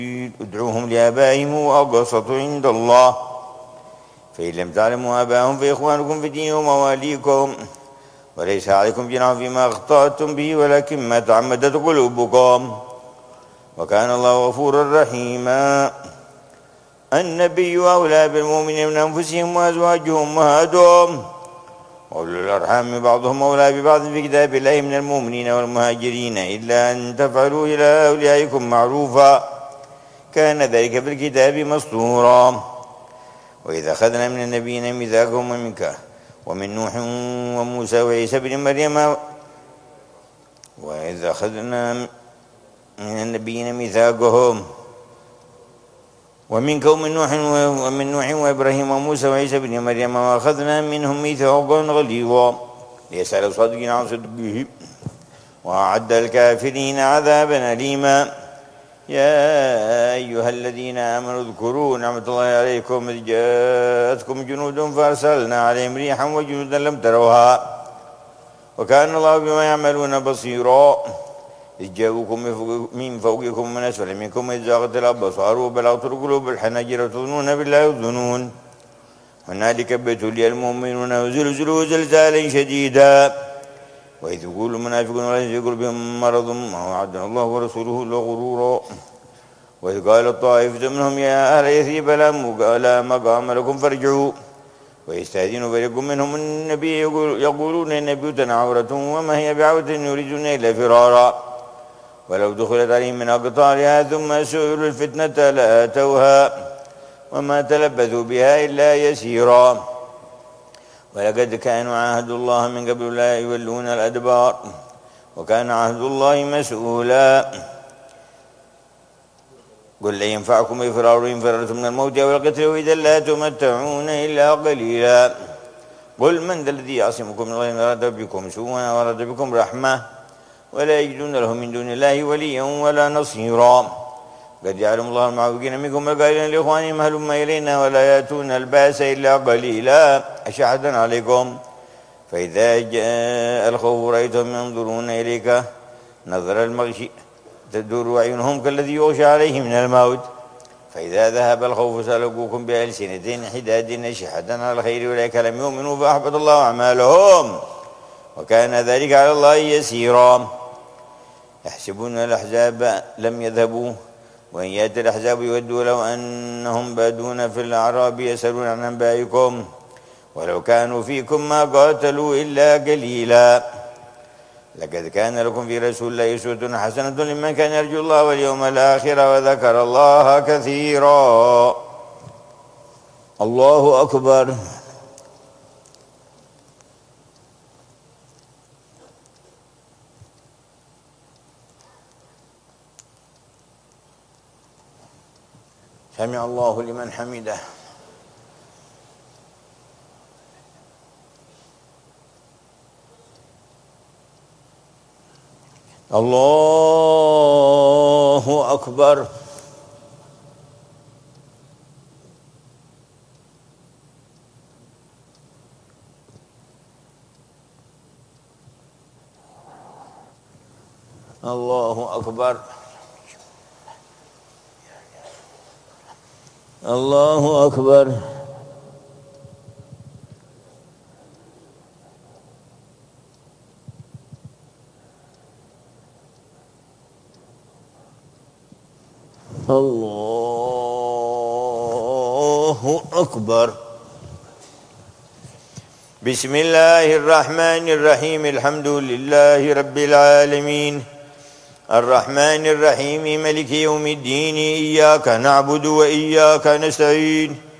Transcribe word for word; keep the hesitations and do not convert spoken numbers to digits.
ادعوهم لآبائهم وأقسط عند الله فإن لم تعلموا آباءهم فإخوانكم في الدين ومواليكم وليس عليكم جناح فيما أخطأتم به ولكن ما تعمدت قلوبكم وكان الله غفورا رحيما. النبي أولى بالمؤمنين من أنفسهم وأزواجهم أمهاتهم وأولو الأرحام بعضهم أولى ببعض في كتاب الله من المؤمنين والمهاجرين إلا أن تفعلوا إلى أوليائكم معروفا كان ذلك في الكتاب مسطورا. وإذا أخذنا من النبيين ميثاقهم ومنك ومن نوح وموسى وعيسى بن مريم وإذا أخذنا من النبيين ميثاقهم ومنك ومن نوح ومن نوح وإبراهيم وموسى وعيسى بن مريم وأخذنا منهم ميثاقا غليظا ليسأل صادقين عن صدقه وأعد الكافرين عذابا أليما. يا أيها الذين آمنوا اذكروا نعمة الله عليكم إذ جاءتكم جنود فأرسلنا عليهم ريحا وجنودا لم تروها وكان الله بما يعملون بصيرا. إذ جاءوكم من فوقكم ومن أسفل منكم إذ زاغت الأبصار وبلغت القلوب الحناجر وتظنون بالله الظنون هنالك ابتلي المؤمنون وزلزلوا زلزالا شديدا. وإذ يقول المنافقون وليس في قلوبهم مرض ما وعدنا الله ورسوله لغرورا. وإذ قال طائفة منهم يا أهل يثرب لا مقام لكم فارجعوا ويستأذن فريق منهم النبي يقولون النبي تنعورة وما هي بعورة يريدون إلا فرارا ولو دخلت عليهم من أقطارها ثم سئلوا الفتنة لآتوها وما تلبثوا بها إلا يسيرا. ولقد كانوا عاهدوا الله من قبل لا يولون الأدبار وكان عهد الله مسؤولا. قل لا ينفعكم الفرار إن فررتم من الموت أو القتل وإذا لا تمتعون إلا قليلا. قل من ذا الذي يعصمكم من الله إن أراد بكم سوءا وأراد بكم رحمة ولا يجدون له من دون الله وليا ولا نصيرا. قد يعلم الله المعوقين منكم والقائلين لإخوانهم هلم إلينا ولا يأتون الباس إلا قليلا أشهدا عليكم. فإذا جاء الخوف رأيتهم ينظرون إليك نظر المغشي تدور أعينهم كالذي يغشى عليه من الموت فإذا ذهب الخوف سلكوكم بألسنة حداد أشهة على الخير أولئك لم يؤمنوا فأحبط الله أعمالهم وكان ذلك على الله يسيرا. يحسبون الأحزاب لم يذهبوا وإن يأتي الأحزاب يودوا لو أنهم بادون في الأعراب يسألون عن أنبائكم ولو كانوا فيكم ما قاتلوا إلا قليلا. لقد كان لكم في رسول الله أسوة حسنة لمن كان يرجو الله واليوم الآخر وذكر الله كثيرا. الله أكبر. سمع الله لمن حمده. الله أكبر. الله أكبر. الله أكبر. الله أكبر. بسم الله الرحمن الرحيم الحمد لله رب العالمين الرحمن الرحيم ملك يوم الدين إياك نعبد وإياك نستعين